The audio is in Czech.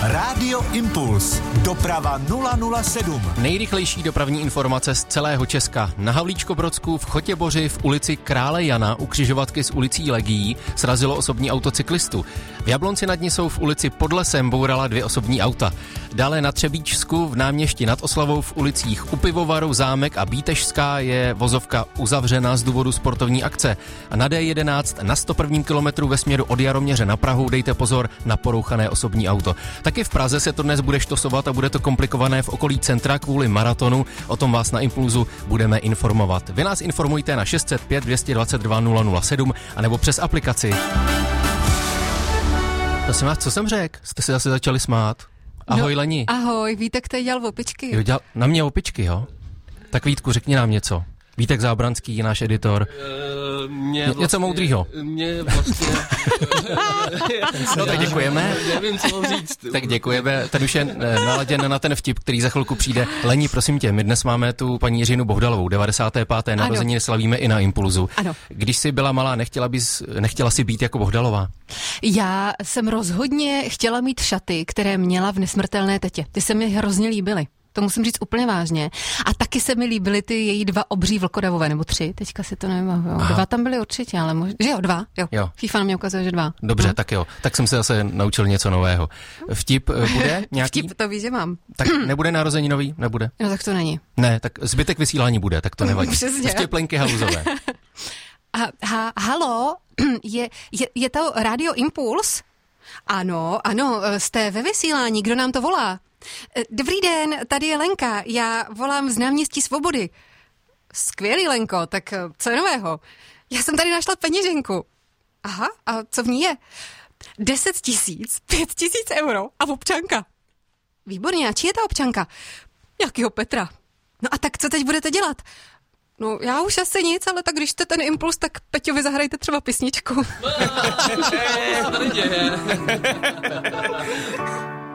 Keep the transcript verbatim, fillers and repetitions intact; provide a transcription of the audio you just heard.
Rádio Impuls. Doprava nula nula sedm. Nejrychlejší dopravní informace z celého Česka. Na Havlíčkobrodsku v Chotěboři v ulici Krále Jana u křižovatky s ulicí Legií srazilo osobní auto cyklistu. V Jablonci nad Nisou v ulici Pod lesem bourala dvě osobní auta. Dále na Třebíčsku v Náměšti nad Oslavou v ulicích U Pivovaru, Zámek a Bítežská je vozovka uzavřena z důvodu sportovní akce. A na D jedenáct na sto prvním kilometru ve směru od Jaroměře na Prahu dejte pozor na porouchané osobní auto. Taky v Praze se to dnes bude štosovat a bude to komplikované v okolí centra kvůli maratonu. O tom vás na Impulzu budeme informovat. Vy nás informujte na šest set pět dvě dvacet dva nula nula sedm anebo přes aplikaci. Prosím vás, co jsem řekl? Jste si zase začali smát. Ahoj, no, Leni. Ahoj, Vítek tady dělal opičky. Jo, dělal, na mě opičky, jo? Tak Vítku, řekni nám něco. Vítek Zábranský, náš editor. Uh, mě Ně, vlastně, něco moudrýho. Mě vlastně... No tak děkujeme. Nevím, co mám říct. Tak děkujeme. Ten už je naladěn na ten vtip, který za chvilku přijde. Leni, prosím tě, my dnes máme tu paní Jiřinu Bohdalovou, devadesáté páté narozeniny slavíme i na Impulzu. Ano. Když jsi byla malá, nechtěla bys, nechtěla si být jako Bohdalová? Já jsem rozhodně chtěla mít šaty, které měla v Nesmrtelné tetě. Ty se mi hrozně líbily. To musím říct úplně vážně. A taky se mi líbily ty její dva obří vlkodavové, nebo tři, teďka si to nevím. Dva tam byly určitě, ale možná, že jo, dva, jo. jo. FIFA na mě ukazuje, že dva. Dobře, no. Tak jo. Tak jsem se zase naučil něco nového. Vtip bude nějaký? Vtip, to víš, že mám. Tak nebude narozeninový? Nebude? No tak to není. Ne, tak zbytek vysílání bude, tak to nevadí. Přesně. Vtiplenky haluzové. A, ha, halo, je, je, je to Radio Impuls? Ano, ano, jste ve vysílání, kdo nám to volá? Dobrý den, tady je Lenka, já volám z Náměstí Svobody. Skvělý, Lenko, tak co je nového? Já jsem tady našla peněženku. Aha, a co v ní je? Deset tisíc, pět tisíc euro a občanka. Výborně, a čí je ta občanka? Nějakýho Petra. No a tak co teď budete dělat? No já už asi nic, ale tak když jste ten Impuls, tak Peťovi zahrajte třeba písničku. Co tady děje?